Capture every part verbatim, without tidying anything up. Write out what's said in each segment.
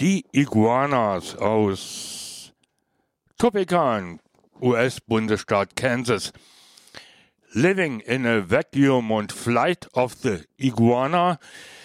Die Iguanas aus Topeka, U S-Bundesstaat Kansas. Living in a Vacuum und Flight of the Iguana.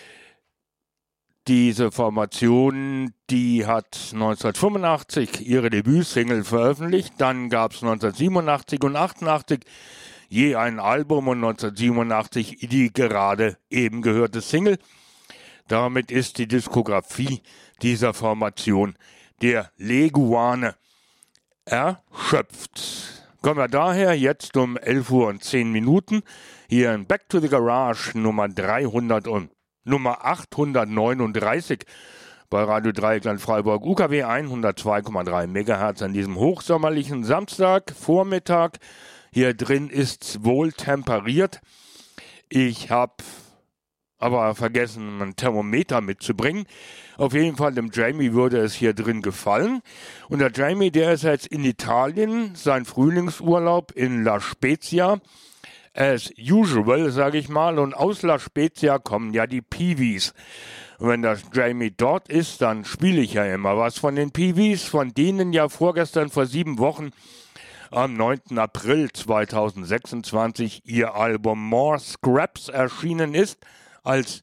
Diese Formation, die hat neunzehnhundertfünfundachtzig ihre Debütsingle veröffentlicht. Dann gab es neunzehnhundertsiebenundachtzig und achtundachtzig je ein Album und neunzehnhundertsiebenundachtzig die gerade eben gehörte Single. Damit ist die Diskografie dieser Formation der Leguane erschöpft. Kommen wir daher jetzt um elf Uhr und zehn Minuten hier in Back to the Garage Nummer dreihundert und Nummer achthundertneununddreißig bei Radio Dreieckland Freiburg U K W hundertzwei Komma drei Megahertz an diesem hochsommerlichen Samstagvormittag. Hier drin ist es wohl temperiert. Ich habe aber vergessen, ein Thermometer mitzubringen. Auf jeden Fall, dem Jamie würde es hier drin gefallen. Und der Jamie, der ist jetzt in Italien, sein Frühlingsurlaub in La Spezia. As usual, sage ich mal. Und aus La Spezia kommen ja die Peewees. Und wenn der Jamie dort ist, dann spiele ich ja immer was von den Peewees, von denen ja vorgestern vor sieben Wochen am neunten April zweitausendsechsundzwanzig ihr Album More Scraps erschienen ist, als,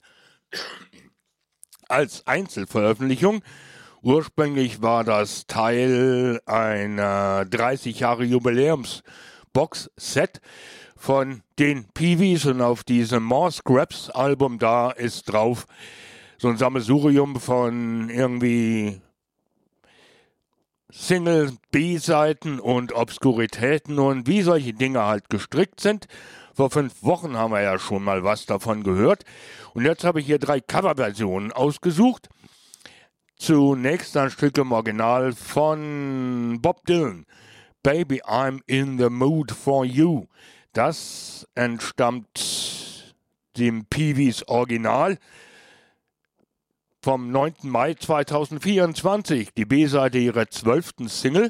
als Einzelveröffentlichung. Ursprünglich war das Teil einer dreißig Jahre Jubiläums-Box-Set von den Peewees und auf diesem More Scraps Album da ist drauf so ein Sammelsurium von irgendwie Single, B-Seiten und Obskuritäten und wie solche Dinge halt gestrickt sind. Vor fünf Wochen haben wir ja schon mal was davon gehört. Und jetzt habe ich hier drei Coverversionen ausgesucht. Zunächst ein Stück im Original von Bob Dylan. Baby, I'm in the mood for you. Das entstammt dem Peewees Original vom neunten Mai zweitausendvierundzwanzig, die B-Seite ihrer zwölften Single.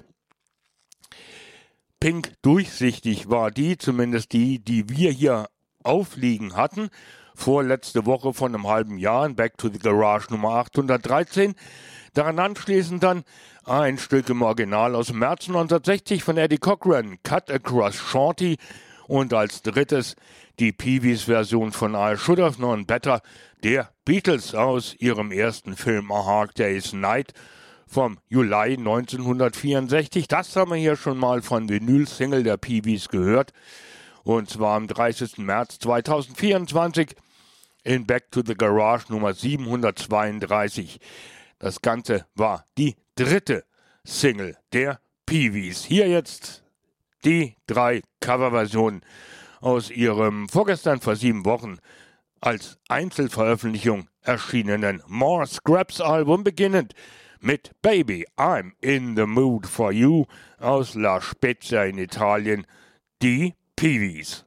Pink durchsichtig war die, zumindest die, die wir hier aufliegen hatten, vorletzte Woche von einem halben Jahr in Back to the Garage Nummer achthundertdreizehn. Daran anschließend dann ein Stück im Original aus dem März neunzehnhundertsechzig von Eddie Cochran, Cut Across Shorty. Und als drittes die Peewees-Version von I Should Have Known Better der Beatles aus ihrem ersten Film A Hard Day's Night vom Juli neunzehnhundertvierundsechzig. Das haben wir hier schon mal von Vinyl-Single der Peewees gehört. Und zwar am dreißigsten März zweitausendvierundzwanzig in Back to the Garage Nummer siebenhundertzweiunddreißig. Das Ganze war die dritte Single der Peewees. Hier jetzt die drei Coverversionen aus ihrem vorgestern vor sieben Wochen als Einzelveröffentlichung erschienenen More Scraps Album, beginnend mit Baby, I'm in the mood for you aus La Spezia in Italien, die Peewees.